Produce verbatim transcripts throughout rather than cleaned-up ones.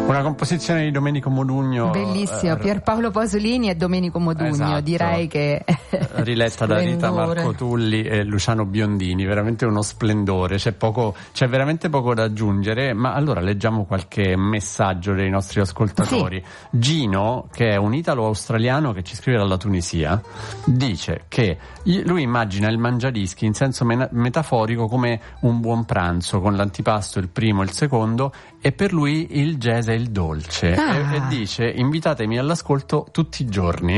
Una composizione di Domenico Modugno. Bellissima, eh, Pierpaolo Pasolini e Domenico Modugno, esatto. Direi che riletta da Rita Marco Tulli e Luciano Biondini, veramente uno splendore, c'è poco, c'è veramente poco da aggiungere, ma allora leggiamo qualche messaggio dei nostri ascoltatori. Sì. Gino, che è un italo-australiano che ci scrive dalla Tunisia, dice che lui immagina il mangiadischi in senso men- metaforico come un buon pranzo, con l'antipasto, il primo e il secondo, e per lui il jazz è il dolce. Ah. E, e dice: invitatemi all'ascolto tutti i giorni.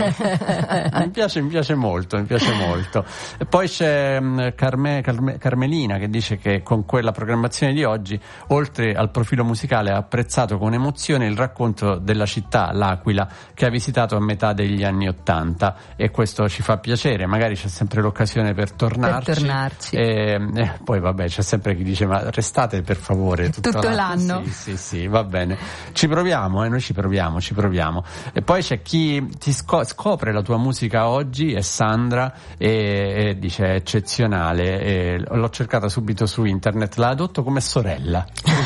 mi piace mi piace molto mi piace molto. E poi c'è um, Carme, Carme, Carmelina, che dice che con quella programmazione di oggi, oltre al profilo musicale, ha apprezzato con emozione il racconto della città, l'Aquila, che ha visitato a metà degli anni Ottanta, e questo ci fa piacere. Magari c'è sempre l'occasione per tornarci, per tornarci. E, e poi vabbè, c'è sempre chi dice: ma restate per favore tutto l'anno. Sì, sì, sì, va bene. Ci proviamo, eh, noi ci proviamo, ci proviamo. E poi c'è chi ti sco- scopre la tua musica oggi, è Sandra, e, e dice: è eccezionale, e l'ho cercata subito su internet, la adotto come sorella.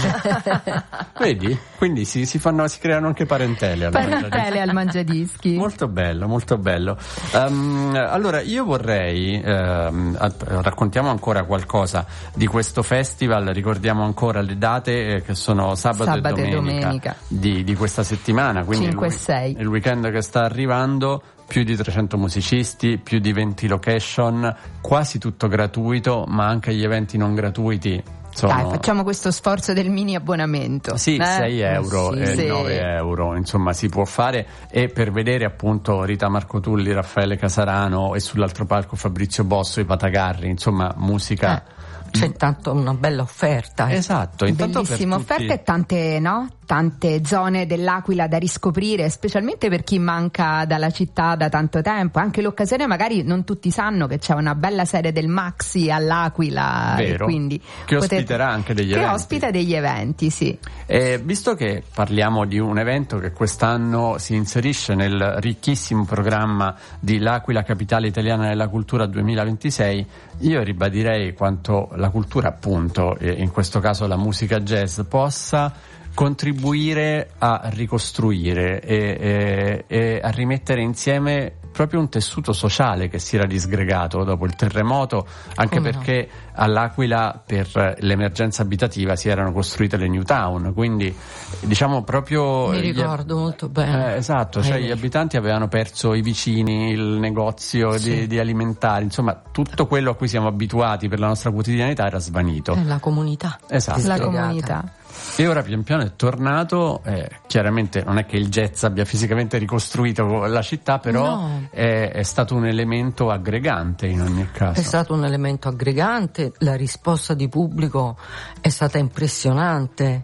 Vedi? Quindi si, si fanno, si creano anche parentele al parentele mangiadischi. al mangiadischi. Molto bello, molto bello. Um, allora io vorrei um, raccontiamo ancora qualcosa di questo festival, ricordiamo ancora le date, eh, che sono sabato, sabato e domenica, e domenica. Di, di questa settimana, quindi cinque e il, sei. il weekend che sta arrivando. Più di trecento musicisti, più di venti location, quasi tutto gratuito, ma anche gli eventi non gratuiti sono... Dai, facciamo questo sforzo del mini abbonamento. Sì, eh? sei euro sì, e sì. nove euro, insomma si può fare. E per vedere appunto Rita Marcotulli, Raffaele Casarano, e sull'altro palco Fabrizio Bosso, i Patagarri, insomma musica... Eh. C'è tanto una bella offerta. Eh. Esatto, intanto bellissima per tutti... offerta e tante, no? Tante zone dell'Aquila da riscoprire, specialmente per chi manca dalla città da tanto tempo. Anche l'occasione, magari non tutti sanno che c'è una bella sede del Maxi all'Aquila. Vero, e quindi che potete... ospiterà anche degli che eventi. Che ospita degli eventi, sì. E visto che parliamo di un evento che quest'anno si inserisce nel ricchissimo programma di L'Aquila Capitale Italiana della Cultura duemilaventisei, io ribadirei quanto la cultura, appunto, in questo caso la musica jazz, possa contribuire a ricostruire e, e, e a rimettere insieme proprio un tessuto sociale che si era disgregato dopo il terremoto, anche Come perché no? all'Aquila per l'emergenza abitativa si erano costruite le new town, quindi diciamo proprio... Mi ricordo gli, molto bene. Eh, esatto, cioè eh. gli abitanti avevano perso i vicini, il negozio sì. di, di alimentari, insomma tutto quello a cui siamo abituati per la nostra quotidianità era svanito. È la comunità. Esatto. La comunità. E ora pian piano è tornato, eh, chiaramente non è che il jazz abbia fisicamente ricostruito la città, però no. è, è stato un elemento aggregante in ogni caso. È stato un elemento aggregante, la risposta di pubblico è stata impressionante,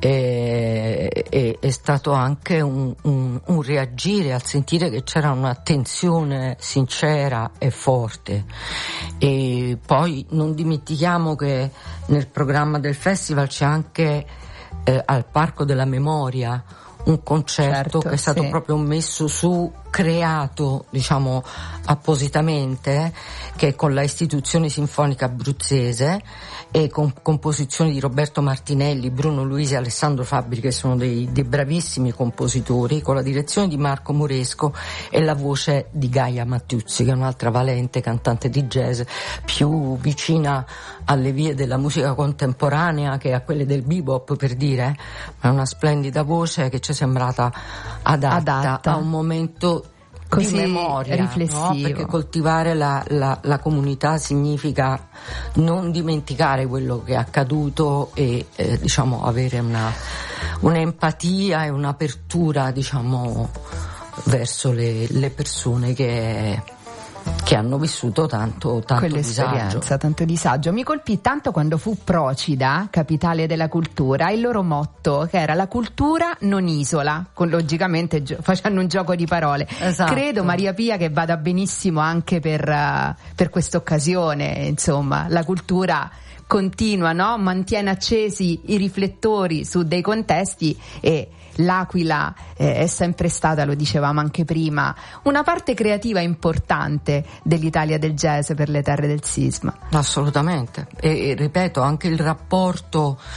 e, e, è stato anche un, un, un reagire al sentire che c'era un'attenzione sincera e forte. E poi non dimentichiamo che nel programma del festival c'è anche eh, al Parco della Memoria un concerto certo, che è stato sì. proprio messo su, creato diciamo appositamente, che è con la Istituzione Sinfonica Abruzzese e con composizioni di Roberto Martinelli, Bruno Luisi e Alessandro Fabbri, che sono dei, dei bravissimi compositori, con la direzione di Marco Moresco e la voce di Gaia Mattiuzzi, che è un'altra valente cantante di jazz, più vicina alle vie della musica contemporanea che a quelle del bebop, per dire, ma è una splendida voce che ci è sembrata adatta, adatta. a un momento così di memoria, riflessivo, no? Perché coltivare la, la, la comunità significa non dimenticare quello che è accaduto e eh, diciamo avere una un'empatia e un'apertura diciamo verso le, le persone che che hanno vissuto tanto, tanto quell'esperienza, disagio. tanto disagio. Mi colpì tanto quando fu Procida, capitale della cultura, il loro motto, che era la cultura non isola, con logicamente gio- facendo un gioco di parole. Esatto. Credo, Maria Pia, che vada benissimo anche per, uh, per questa occasione, insomma, la cultura continua, no? Mantiene accesi i riflettori su dei contesti e l'Aquila eh, è sempre stata, lo dicevamo anche prima, una parte creativa importante dell'Italia del jazz per le terre del sisma. Assolutamente, e, e ripeto, anche il rapporto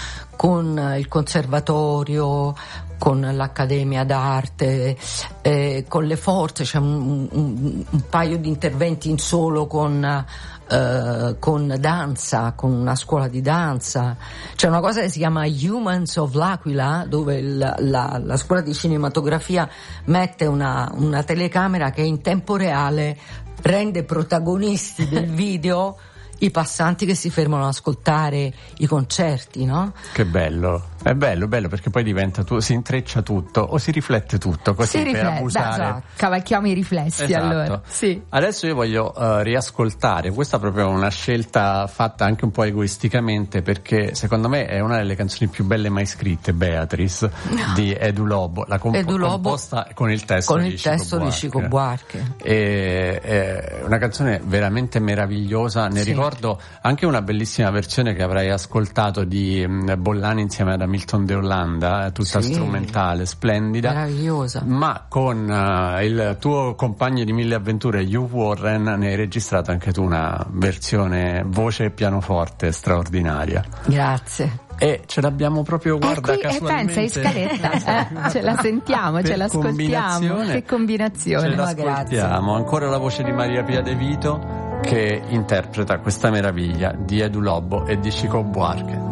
con il conservatorio, con l'Accademia d'Arte, eh, con le forze, c'è un, un, un paio di interventi in solo con, eh, con danza, con una scuola di danza. C'è una cosa che si chiama Humans of L'Aquila, dove il, la, la scuola di cinematografia mette una, una telecamera che in tempo reale rende protagonisti del video i passanti che si fermano ad ascoltare i concerti, no? Che bello, è bello, bello perché poi diventa tu, si intreccia tutto o si riflette tutto così si per riflette, abusare. Esatto. Cavalchiamo i riflessi, esatto. Allora. Sì. Adesso io voglio uh, riascoltare, questa è proprio una scelta fatta anche un po' egoisticamente perché secondo me è una delle canzoni più belle mai scritte, Beatrice, no. di Edu Lobo, la comp- Edu Lobo composta con il testo, con di, il Chico testo di Chico Buarque. E, è una canzone veramente meravigliosa, ne sì. ricordo anche una bellissima versione che avrai ascoltato di um, Bollani insieme ad Hamilton de Hollanda, tutta sì. strumentale, splendida, meravigliosa, ma con uh, il tuo compagno di mille avventure Hugh Warren ne hai registrato anche tu una versione voce e pianoforte straordinaria. Grazie. E ce l'abbiamo proprio, guarda, qui, casualmente. E pensa, in scaletta, eh, ce la sentiamo, ce l'ascoltiamo. Che combinazione. Ce l'ascoltiamo. Ancora la voce di Maria Pia De Vito che interpreta questa meraviglia di Edu Lobo e di Chico Buarque.